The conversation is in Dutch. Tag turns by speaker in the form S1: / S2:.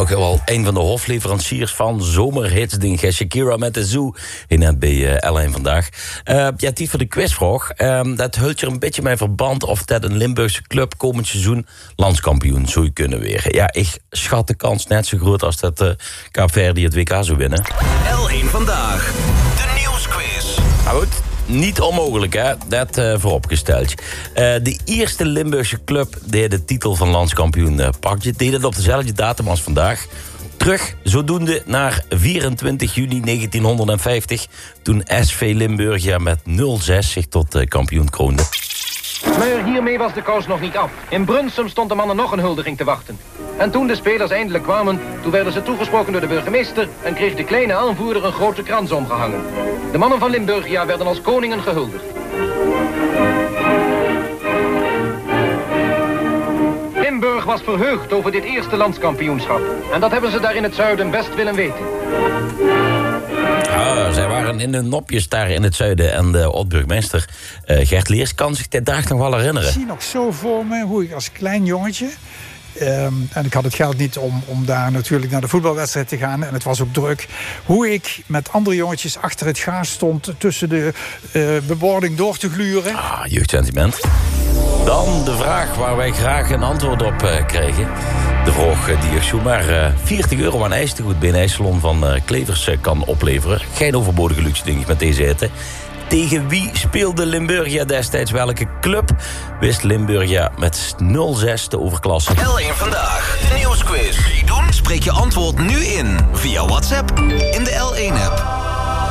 S1: Ook wel een van de hofleveranciers van zomerhits. Ding Shakira met de Zoo. In net bij L1 vandaag. Tiet voor de quizvraag. Dat hult je een beetje mijn verband of dat een Limburgse club komend seizoen landskampioen zou kunnen weer. Ja, ik schat de kans net zo groot als dat Kaapverdi het WK zou winnen.
S2: L1 vandaag. De nieuwsquiz.
S1: Nou goed. Niet onmogelijk, hè? Dat vooropgesteld. De eerste Limburgse club die de titel van landskampioen pakte, deed het op dezelfde datum als vandaag. Terug, zodoende naar 24 juni 1950... toen SV Limburgia met 0-6 zich tot kampioen kroonde.
S3: Maar hiermee was de kous nog niet af. In Brunsum stond de mannen nog een huldiging te wachten. En toen de spelers eindelijk kwamen, toen werden ze toegesproken door de burgemeester en kreeg de kleine aanvoerder een grote krans omgehangen. De mannen van Limburgia werden als koningen gehuldigd. Limburg was verheugd over dit eerste landskampioenschap. En dat hebben ze daar in het zuiden best willen weten.
S1: Zij waren in hun nopjes daar in het zuiden. En de oud-burgemeester Gert Leers kan zich dit dag nog wel herinneren.
S4: Ik zie nog zo voor me hoe ik als klein jongetje... en ik had het geld niet om daar natuurlijk naar de voetbalwedstrijd te gaan. En het was ook druk. Hoe ik met andere jongetjes achter het gaas stond... tussen de bebording door te gluren.
S1: Jeugdsentiment. Dan de vraag waar wij graag een antwoord op kregen. De vraag die je zomaar €40 aan ijstegoed bij een ijssalon van Klevers kan opleveren. Geen overbodige luxe dingetjes met deze eten. Tegen wie speelde Limburgia destijds? Welke club wist Limburgia met 0-6 te overklassen?
S2: L1 vandaag, de nieuwsquiz. Spreek je antwoord nu in via WhatsApp in de L1-app.